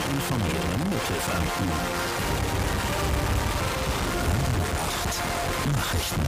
informieren Mittelfranken. Nachrichten.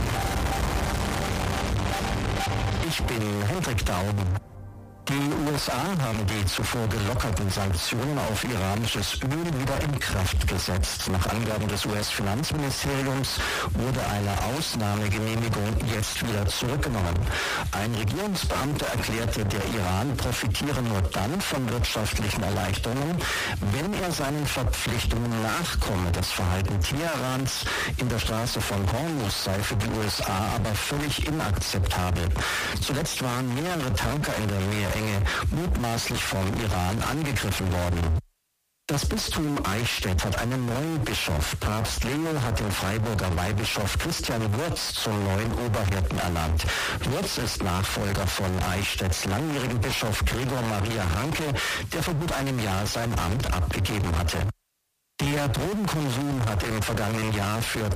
Ich bin Hendrik Daum. Die USA haben die zuvor gelockerten Sanktionen auf iranisches Öl wieder in Kraft gesetzt. Nach Angaben des US-Finanzministeriums wurde eine Ausnahmegenehmigung jetzt wieder zurückgenommen. Ein Regierungsbeamter erklärte, der Iran profitiere nur dann von wirtschaftlichen Erleichterungen, wenn er seinen Verpflichtungen nachkomme. Das Verhalten Teherans in der Straße von Hormuz sei für die USA aber völlig inakzeptabel. Zuletzt waren mehrere Tanker in der Meerenge mutmaßlich vom Iran angegriffen worden. Das Bistum Eichstätt hat einen neuen Bischof. Papst Leo hat den Freiburger Weihbischof Christian Wurz zum neuen Oberhirten ernannt. Wurz ist Nachfolger von Eichstätts langjährigen Bischof Gregor Maria Hanke, der vor gut einem Jahr sein Amt abgegeben hatte. Der Drogenkonsum hat im vergangenen Jahr für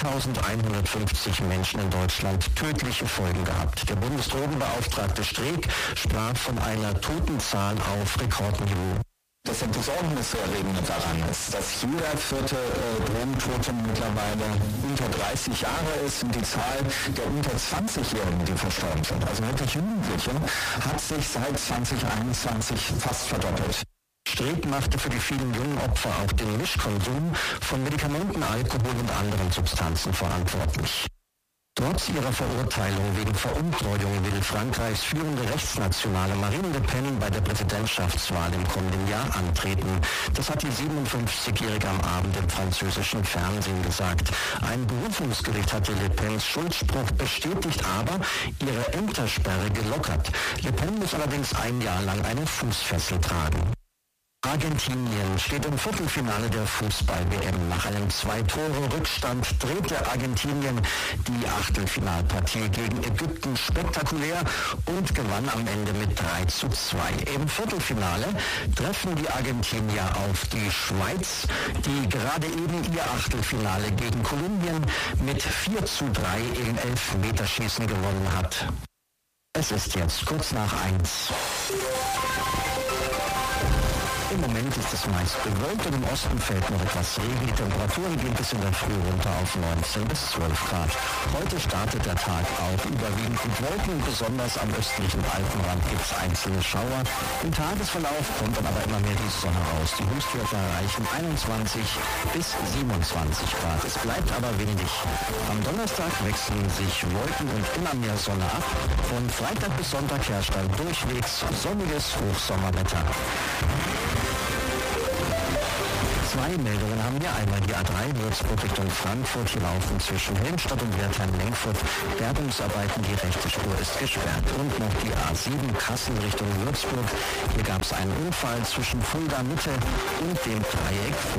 2150 Menschen in Deutschland tödliche Folgen gehabt. Der Bundesdrogenbeauftragte Streeck sprach von einer Totenzahl auf Rekordniveau. Das Besorgniserregende daran ist, dass jeder vierte Drogentote mittlerweile unter 30 Jahre ist und die Zahl der unter 20-Jährigen, die verstorben sind, also wirklich Jugendliche, hat sich seit 2021 fast verdoppelt. Streeck machte für die vielen jungen Opfer auch den Mischkonsum von Medikamenten, Alkohol und anderen Substanzen verantwortlich. Trotz ihrer Verurteilung wegen Veruntreuung will Frankreichs führende Rechtsnationale Marine Le Pen bei der Präsidentschaftswahl im kommenden Jahr antreten. Das hat die 57-Jährige am Abend im französischen Fernsehen gesagt. Ein Berufungsgericht hatte Le Pens Schuldspruch bestätigt, aber ihre Ämtersperre gelockert. Le Pen muss allerdings ein Jahr lang eine Fußfessel tragen. Argentinien steht im Viertelfinale der Fußball-WM. Nach einem 2-Tore-Rückstand drehte Argentinien die Achtelfinalpartie gegen Ägypten spektakulär und gewann am Ende mit 3:2. Im Viertelfinale treffen die Argentinier auf die Schweiz, die gerade eben ihr Achtelfinale gegen Kolumbien mit 4:3 im Elfmeterschießen gewonnen hat. Es ist jetzt kurz nach 1. Im Moment ist es meist bewölkt und im Osten fällt noch etwas Regen. Die Temperaturen gehen bis in der Früh runter auf 19 bis 12 Grad. Heute startet der Tag auch überwiegend mit Wolken. Besonders am östlichen Alpenrand gibt es einzelne Schauer. Im Tagesverlauf kommt dann aber immer mehr die Sonne raus. Die Höchstwerte erreichen 21 bis 27 Grad. Es bleibt aber windig. Am Donnerstag wechseln sich Wolken und immer mehr Sonne ab. Von Freitag bis Sonntag herrscht dann durchwegs sonniges Hochsommerwetter. Zwei Meldungen haben wir. Einmal die A3 Würzburg Richtung Frankfurt. Hier laufen zwischen Helmstadt und Wertheim-Lenkfurt Bergungsarbeiten. Die rechte Spur ist gesperrt. Und noch die A7 Kassel Richtung Würzburg. Hier gab es einen Unfall zwischen Fulda Mitte und dem Dreieck